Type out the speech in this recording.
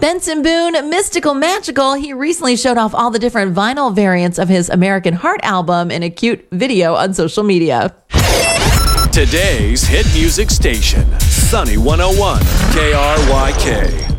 Benson Boone, Mystical Magical. He recently showed off all the different vinyl variants of his American Heart album in a cute video on social media. Today's hit music station, Sunny 101 KRYK.